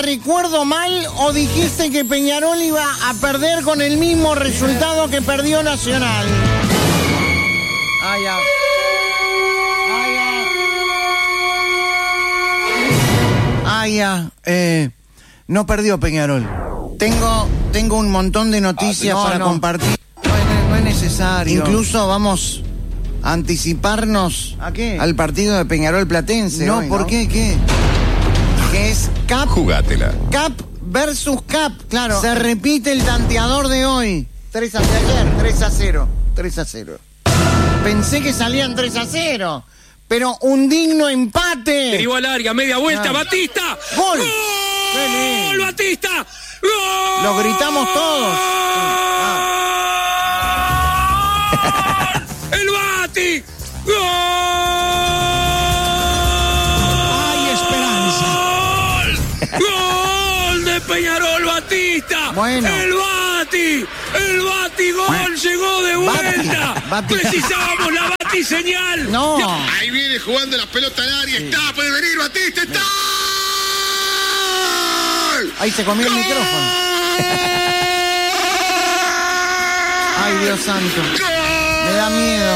recuerdo mal o dijiste que Peñarol iba a perder con el mismo resultado que perdió Nacional? Ah, ya. No perdió Peñarol. Tengo un montón de noticias para compartir. No es necesario. Incluso vamos a anticiparnos ¿A qué? al partido de Peñarol Platense. No, hoy, ¿por qué? ¿Qué? Que es Cap. Jugátela. Cap versus Cap. Claro. Se repite el tanteador de hoy. 3-0. Pensé que salían 3-0. Pero un digno empate. Derivó al área, media vuelta, Batista. ¡Gol! ¡Gol, Batista! ¡Gol! Lo gritamos todos. ¡El Bati! ¡Gol! ¡Hay esperanza! ¡Gol de Peñarol, Batista! Bueno. ¡El Bati gol llegó de vuelta! Bati. Precisábamos la Bati señal. No. Ahí viene jugando la pelota al área. Está, puede venir Batista. ¡Está! Ahí se comió el micrófono. Ay, Dios santo. Me da miedo.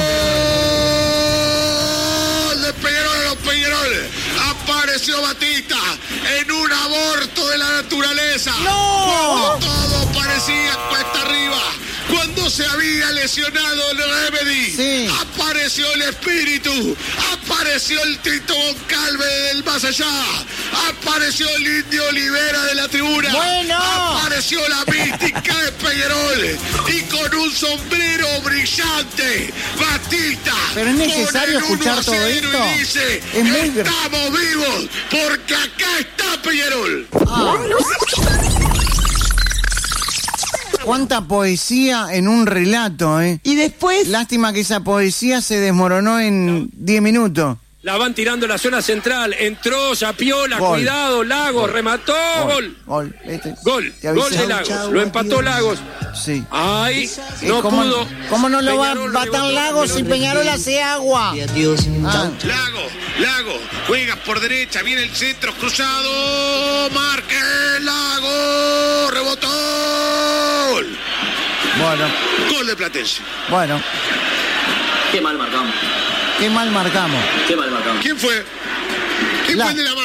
¡Gol de Peñarol a los Peñarol! Apareció Batista en un aborto de la naturaleza. ¡No! Cuando todo parecía cuesta arriba. Cuando se había lesionado el Remedy, Sí. apareció el espíritu, apareció el Tito Goncalves del más allá, apareció el Indio Olivera de la tribuna, Bueno. apareció la mística de Peñarol y con un sombrero brillante, Batista. Pero es necesario pone el escuchar 1-0 todo esto. y dice, Es muy estamos vivos porque acá está Peñarol. Cuánta poesía en un relato, ¿eh? Y después... Lástima que esa poesía se desmoronó en 10 minutos. La van tirando en la zona central. Entró, Zapiola, Gol. cuidado, Lagos, remató, gol. Gol. Gol Te avisé. de Lagos. Lo empató Lagos. Sí. Ay, no ¿Cómo, pudo. ¿Cómo no lo va a Peñarol matar rebotó, Lagos si Peñarol hace agua? Lago, juega por derecha, viene el centro cruzado, marque Lago, rebotó. Bueno, Gol de Platense. bueno. Qué mal marcamos. Qué mal marcamos. Qué mal marcamos. ¿Quién fue? ¿Quién fue el de la